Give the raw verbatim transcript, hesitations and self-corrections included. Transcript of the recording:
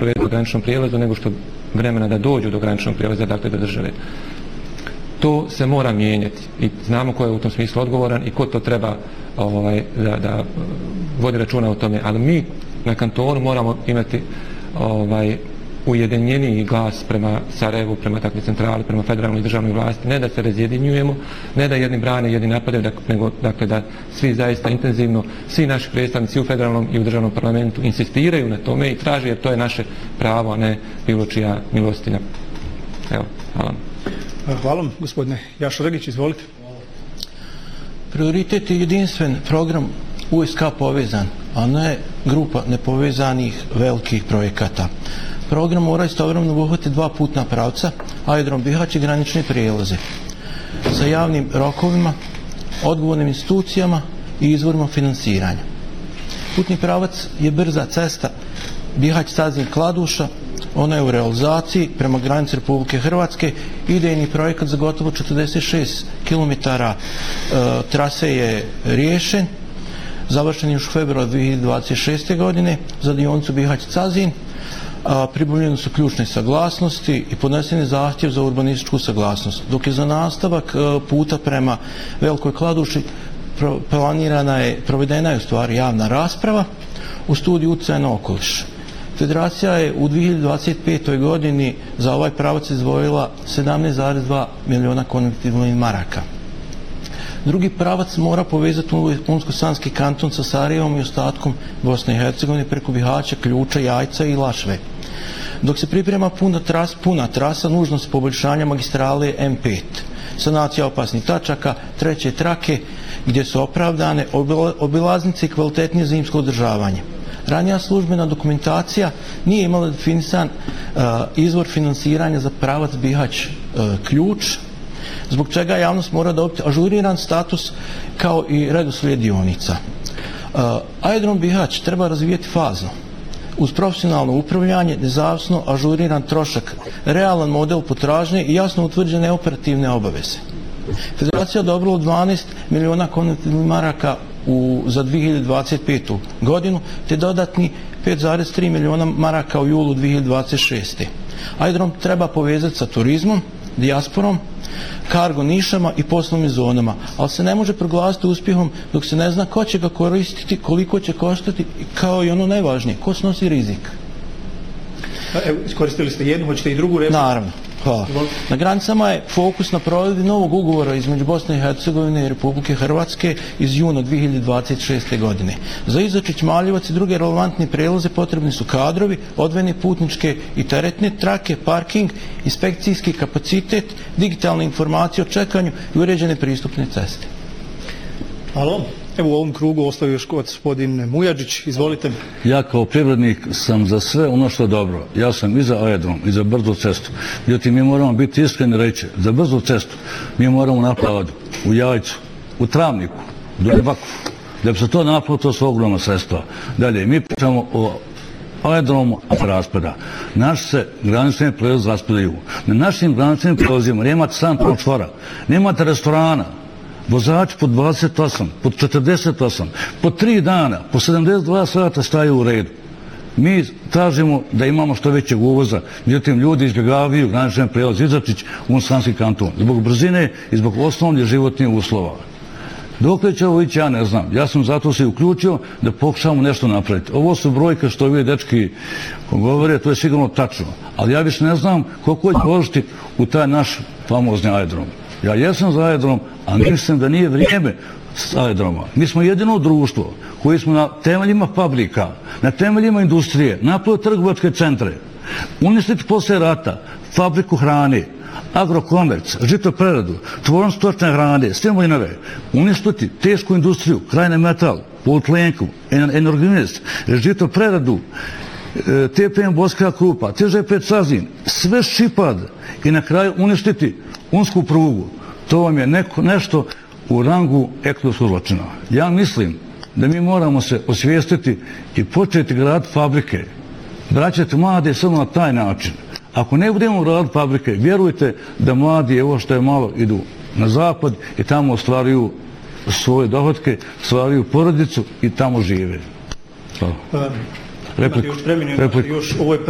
provedu u graničnom prijelazu nego što vremena da dođu do graničnog prijelaza, dakle do države. To se mora mijenjati i znamo ko je u tom smislu odgovoran i ko to treba ovaj, da, da vodi računa o tome, ali mi na kantonu moramo imati ovaj, ujedinjeniji glas prema Sarajevu, prema takve centrali, prema federalnoj državnoj vlasti, ne da se razjedinjujemo, ne da jedni brane, jedni napadaju, nego dakle da svi zaista intenzivno, svi naši predstavnici u federalnom i u državnom parlamentu insistiraju na tome i traže, jer to je naše pravo, a ne bilo čija milostinja. Evo, hvala. Hvala vam, gospodine Jašo-Regić, izvolite. Prioritet je jedinstven program U S K povezan, a ne grupa nepovezanih velikih projekata. Program mora istovremeno obuhvatiti dva putna pravca, aerodrom Bihać i granične prijelaze, sa javnim rokovima, odgovornim institucijama i izvorima finansiranja. Putni pravac je brza cesta Bihać-Cazin-Kladuša, ona je u realizaciji prema granici Republike Hrvatske, idejni projekat za gotovo četrdeset šest kilometara e, trase je riješen, završen je još u februaru dvije hiljade dvadeset šeste. godine za dionicu Bihać-Cazin. Pribavljene su ključne saglasnosti i podnesen je zahtjev za urbanističku saglasnost. Dok je za nastavak puta prema Velikoj Kladuši planirana je, provedena je u stvari javna rasprava u studiju utjecaja na okoliš. Federacija je u dvije hiljade dvadeset petoj. godini za ovaj pravac izdvojila sedamnaest zarez dva miliona konvertibilnih maraka. Drugi pravac mora povezati Unsko-Sanski kanton sa Sarajevom i ostatkom Bosne i Hercegovine preko Bihaća, Ključa, Jajca i Lašve. Dok se priprema puna, tras, puna trasa, nužnost poboljšanja magistrale M pet, sanacija opasnih tačaka, treće trake gdje su opravdane obilaznice i kvalitetnije zimsko održavanje. Ranija službena dokumentacija nije imala definisan uh, izvor finansiranja za pravac Bihać-Ključ, uh, zbog čega javnost mora dobiti ažuriran status kao i redoslijed dionica. Uh, aerodrom Bihać treba razvijeti fazno, uz profesionalno upravljanje, nezavisno ažuriran trošak, realan model potražnje i jasno utvrđene operativne obaveze. Federacija odobrila dvanaest miliona konvertibilnih maraka u, za dvije hiljade dvadeset petu. godinu, te dodatni pet zarez tri miliona maraka u julu dvije hiljade dvadeset šeste. Aerodrom treba povezati sa turizmom, dijasporom, kargo nišama i poslovnim zonama, ali se ne može proglasiti uspjehom dok se ne zna ko će ga koristiti, koliko će koštati, kao i ono najvažnije, ko snosi rizik. Evo, iskoristili ste jednu, hoćete i drugu repliku? Naravno. Hvala. Na granicama je fokus na provedbi novog ugovora između Bosne i Hercegovine i Republike Hrvatske iz juna dvije hiljade dvadeset šeste. godine. Za Izočić, Maljevac i druge relevantne prelaze potrebni su kadrovi, odvojene putničke i teretne trake, parking, inspekcijski kapacitet, digitalne informacije o čekanju i uređene pristupne ceste. Halo. Evo u ovom krugu ostaje još gospodin Mujadžić, izvolite. Ja kao privrednik sam za sve ono što je dobro. Ja sam i za aerodrom, i za brzu cestu. Međutim, mi moramo biti iskreni reći, za brzu cestu mi moramo napraviti u Jajcu, u Travniku, u Lebaku. Da bi se to napravilo, to su ogromna sredstva. Dalje, mi pričamo o aerodromu raspada. Naši se granični prelazi raspadaju. Na našim graničnim prelazima nemate sanitarnog čvora, nemate restorana, vozači po dvadeset osam, po četrdeset osam, po tri dana, po sedamdeset dva sata staju u redu. Mi tražimo da imamo što većeg uvoza, međutim ljudi izbjegavaju granični prijelaz Izočić u Unsko-Sanski kanton zbog brzine i zbog osnovnih životnih uslova. Dokle će ovo ići, ja ne znam. Ja sam zato se uključio da pokušamo nešto napraviti. Ovo su brojke što ovi dečki govore, to je sigurno tačno. Ali ja više ne znam koliko će uložiti u taj naš famozni aerodrom. Ja jesam za aerodrom, a mislim da nije vrijeme s aerodroma. Mi smo jedino društvo koji smo na temeljima fabrika, na temeljima industrije, napravili trgovačke centre, uništiti poslije rata fabriku hrane, agrokomerc, žitopreradu, tvornicu stočne hrane, sve mlinove, uništiti tešku industriju, krajni metal, polutlenku, energinest, žitopreradu, T P M Boska Krupa, T Ž P Cazin, sve šipad i na kraju uništiti unsku prugu. To vam je neko, nešto u rangu ekonomskog zločina. Ja mislim da mi moramo se osvijestiti i početi graditi fabrike, vraćati mlade samo na taj način. Ako ne budemo raditi fabrike, vjerujte da mladi, evo što je malo, idu na zapad i tamo ostvaruju svoje dohodke, stvaraju porodicu i tamo žive. Hvala. Repliku. Još vremena, još ovo je